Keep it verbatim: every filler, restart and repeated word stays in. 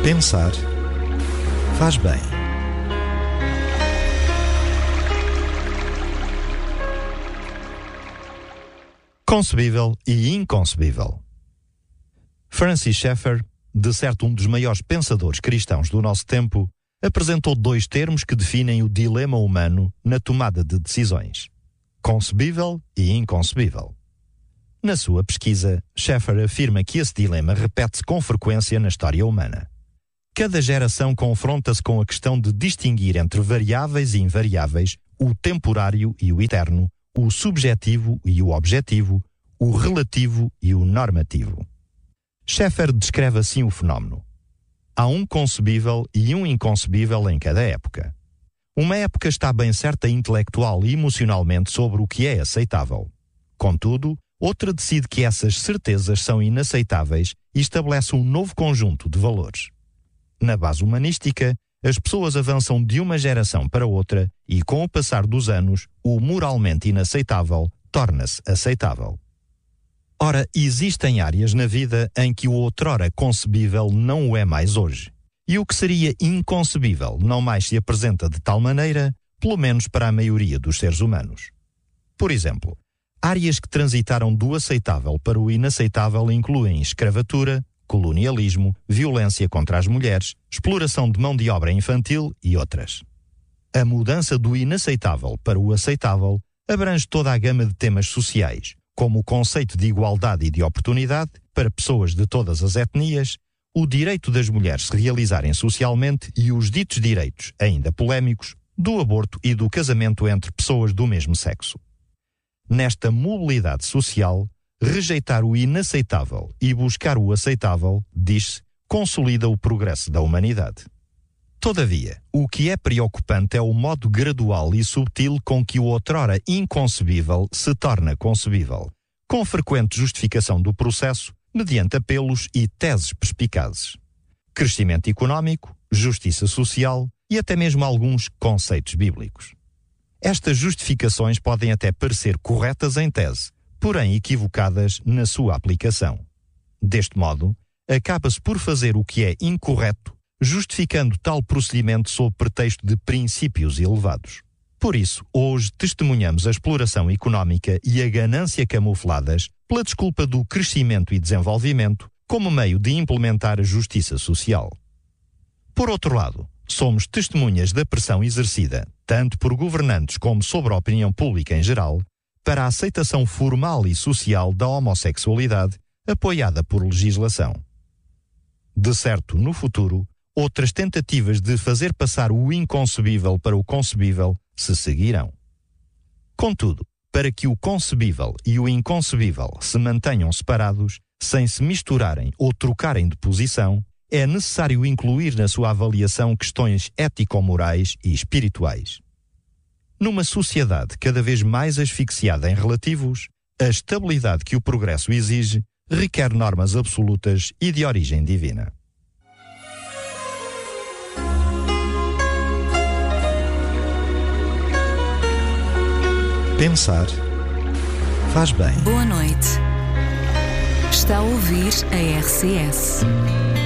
Pensar faz bem. Concebível e inconcebível. Francis Schaeffer, de certo um dos maiores pensadores cristãos do nosso tempo, apresentou dois termos que definem o dilema humano na tomada de decisões: concebível e inconcebível. Na sua pesquisa, Schaeffer afirma que esse dilema repete-se com frequência na história humana. Cada geração confronta-se com a questão de distinguir entre variáveis e invariáveis, o temporário e o eterno, o subjetivo e o objetivo, o relativo e o normativo. Schaeffer descreve assim o fenómeno. Há um concebível e um inconcebível em cada época. Uma época está bem certa intelectual e emocionalmente sobre o que é aceitável. Contudo, outra decide que essas certezas são inaceitáveis e estabelece um novo conjunto de valores. Na base humanística, as pessoas avançam de uma geração para outra e, com o passar dos anos, o moralmente inaceitável torna-se aceitável. Ora, existem áreas na vida em que o outrora concebível não o é mais hoje. E o que seria inconcebível não mais se apresenta de tal maneira, pelo menos para a maioria dos seres humanos. Por exemplo, áreas que transitaram do aceitável para o inaceitável incluem escravatura, colonialismo, violência contra as mulheres, exploração de mão de obra infantil e outras. A mudança do inaceitável para o aceitável abrange toda a gama de temas sociais, como o conceito de igualdade e de oportunidade para pessoas de todas as etnias, o direito das mulheres se realizarem socialmente e os ditos direitos, ainda polémicos, do aborto e do casamento entre pessoas do mesmo sexo. Nesta mobilidade social, rejeitar o inaceitável e buscar o aceitável, diz-se, consolida o progresso da humanidade. Todavia, o que é preocupante é o modo gradual e subtil com que o outrora inconcebível se torna concebível, com frequente justificação do processo, mediante apelos e teses perspicazes. Crescimento económico, justiça social e até mesmo alguns conceitos bíblicos. Estas justificações podem até parecer corretas em tese, porém equivocadas na sua aplicação. Deste modo, acaba-se por fazer o que é incorreto, justificando tal procedimento sob pretexto de princípios elevados. Por isso, hoje testemunhamos a exploração económica e a ganância camufladas pela desculpa do crescimento e desenvolvimento como meio de implementar a justiça social. Por outro lado, somos testemunhas da pressão exercida, tanto por governantes como sobre a opinião pública em geral, para a aceitação formal e social da homossexualidade, apoiada por legislação. De certo, no futuro, outras tentativas de fazer passar o inconcebível para o concebível se seguirão. Contudo, para que o concebível e o inconcebível se mantenham separados, sem se misturarem ou trocarem de posição, é necessário incluir na sua avaliação questões ético-morais e espirituais. Numa sociedade cada vez mais asfixiada em relativos, a estabilidade que o progresso exige requer normas absolutas e de origem divina. Pensar faz bem. Boa noite. Está a ouvir a R C S.